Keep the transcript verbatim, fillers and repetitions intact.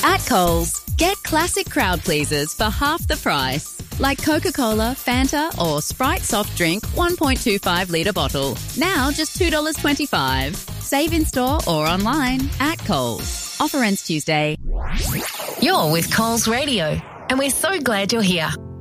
At Coles, get classic crowd pleasers for half the price. Like Coca-Cola, Fanta or Sprite soft drink one point two five litre bottle. Now just two dollars twenty-five. Save in store or online at Coles. Offer ends Tuesday. You're with Coles Radio, and we're so glad you're here.